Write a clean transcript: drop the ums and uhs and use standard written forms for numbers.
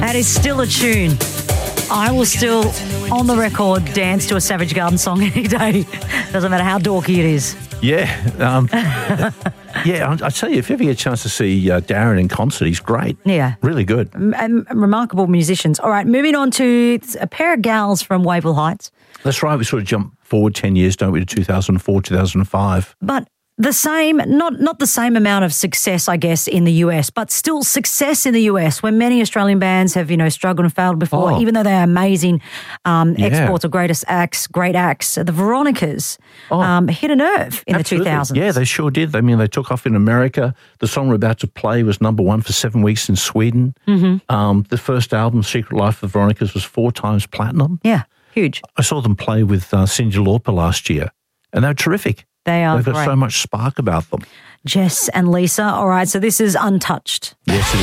That is still a tune. I will still, on the record, dance to a Savage Garden song any day. Doesn't matter how dorky it is. Yeah. I tell you, if you ever get a chance to see Darren in concert, he's great. Yeah. Really good. Remarkable musicians. All right, moving on to a pair of gals from Wavell Heights. That's right. We sort of jump forward 10 years, don't we, to 2004, 2005. But the same, not the same amount of success, I guess, in the US, but still success in the US, where many Australian bands have, struggled and failed before, even though they are amazing exports of great acts. The Veronicas hit a nerve in Absolutely. the 2000s. Yeah, they sure did. I mean, they took off in America. The song we're about to play was number one for 7 weeks in Sweden. Mm-hmm. The first album, Secret Life of the Veronicas, was 4 times platinum. Yeah, huge. I saw them play with Cyndi Lauper last year, and they're terrific. They've got so much spark about them. Jess and Lisa. All right, so this is Untouched. Yes, it is.